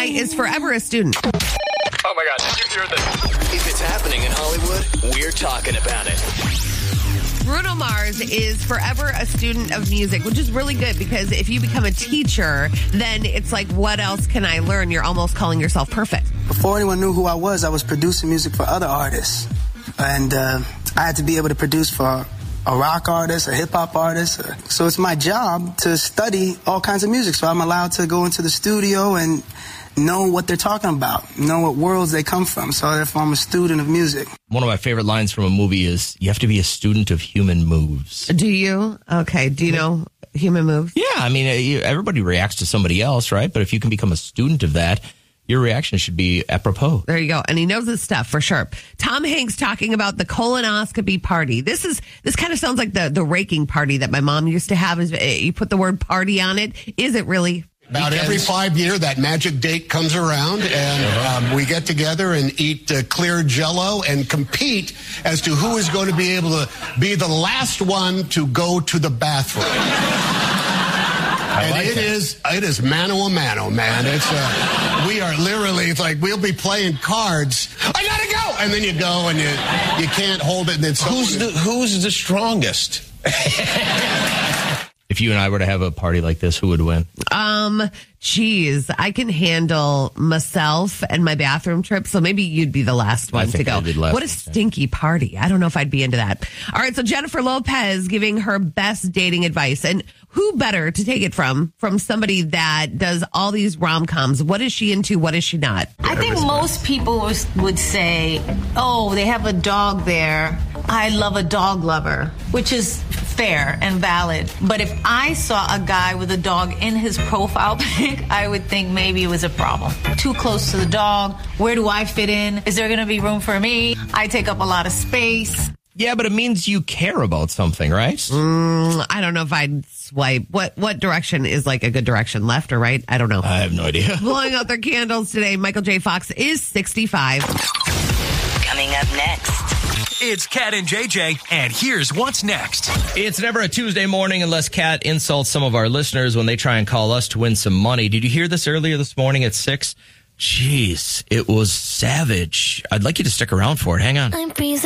guy is forever a student. Oh my God, did you hear this? If it's happening in Hollywood, we're talking about it. Bruno Mars is forever a student of music, which is really good because if you become a teacher, then it's like, what else can I learn? You're almost calling yourself perfect. Before anyone knew who I was producing music for other artists. And I had to be able to produce for a rock artist, a hip-hop artist. So it's my job to study all kinds of music. So I'm allowed to go into the studio and know what they're talking about, know what worlds they come from. So therefore, I'm a student of music. One of my favorite lines from a movie is, you have to be a student of human moves. Do you? Okay. Do you know human moves? Yeah. I mean, everybody reacts to somebody else, right? But if you can become a student of that, your reaction should be apropos. There you go. And he knows his stuff for sure. Tom Hanks talking about the colonoscopy party. This kind of sounds like the raking party that my mom used to have. Is you put the word party on it. Is it really? About every 5 years, that magic date comes around, and we get together and eat clear Jell-O and compete as to who is going to be able to be the last one to go to the bathroom. And it is mano a mano, man. We are literally, it's like we'll be playing cards. I gotta go, and then you go and you can't hold it. And it's who's the strongest? If you and I were to have a party like this, who would win? Geez, I can handle myself and my bathroom trip, so maybe you'd be the last one to go. What a stinky party. I don't know if I'd be into that. All right, so Jennifer Lopez giving her best dating advice. And who better to take it from somebody that does all these rom-coms? What is she into? What is she not? I think most people would say, oh, they have a dog there. I love a dog lover, which is fair and valid. But if I saw a guy with a dog in his profile pic, I would think maybe it was a problem. Too close to the dog. Where do I fit in? Is there going to be room for me? I take up a lot of space. Yeah, but it means you care about something, right? I don't know if I'd swipe. What direction is like a good direction? Left or right? I don't know. I have no idea. Blowing out their candles today, Michael J. Fox is 65. Coming up next. It's Kat and JJ, and here's what's next. It's never a Tuesday morning unless Kat insults some of our listeners when they try and call us to win some money. Did you hear this earlier this morning at 6? Jeez, it was savage. I'd like you to stick around for it. Hang on. I'm freezing.